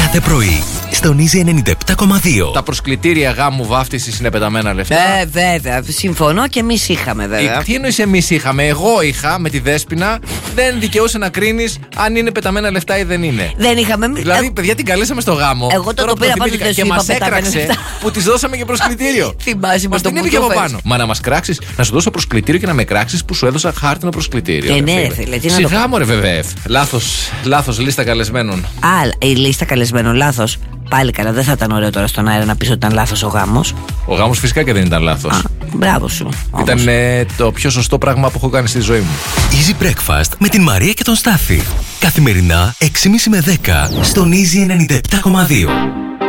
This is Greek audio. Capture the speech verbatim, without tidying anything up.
κάθε πρωί στον Easy ενενήντα επτά κόμμα δύο. Τα προσκλητήρια γάμου βάφτισης είναι πεταμένα λεφτά. Ε, βέβαια. Συμφωνώ και εμείς είχαμε, βέβαια. Ε, τι εννοείς εμείς είχαμε? Εγώ είχα με τη Δέσποινα. Δεν δικαιούσε να κρίνεις αν είναι πεταμένα λεφτά ή δεν είναι. Δεν είχαμε. Δηλαδή, ε... παιδιά, την καλέσαμε στο γάμο. Εγώ το, το πήρα πάντως δεν και σου μας είπα έκραξε λεφτά. που της δώσαμε και προσκλητήριο. Θυμάσαι μας το την είπε και από πάνω. Μα να μας κράξεις, να σου δώσω προσκλητήριο και να με κράξεις που σου έδωσα χάρτινο προσκλητήριο. Ε, ναι, φίλε. Τι σιγά μωρέ, βεβαίω. Λάθος, λάθος λίστα καλεσμένων. Α, η λίστα καλεσμένων, λάθος. Πάλι καλά, δεν θα ήταν ωραίο τώρα στον αέρα να πεις ότι ήταν λάθος ο γάμος. Ο γάμος φυσικά και δεν ήταν λάθος. Α, μπράβο σου. Ήταν ε, το πιο σωστό πράγμα που έχω κάνει στη ζωή μου. Easy Breakfast με την Μαρία και τον Στάφη. Καθημερινά έξι και μισή με δέκα στον Easy ενενήντα επτά κόμμα δύο.